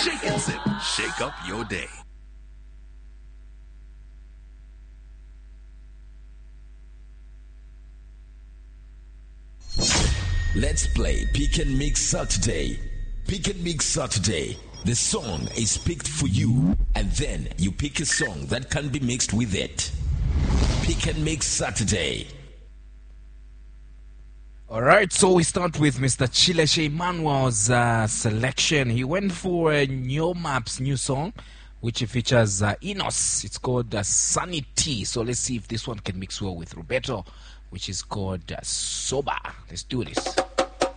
Shake and sip. Shake up your day. Let's play Pick and Mix Saturday. Pick and Mix Saturday. The song is picked for you, and then you pick a song that can be mixed with it. Pick and Mix Saturday. Alright, so we start with Mr. Chileshe Emmanuel's selection. He went for a New Maps new song, which features Enos. It's called Sunny Tea. So let's see if this one can mix well with Roberto, which is called Soba. Let's do this.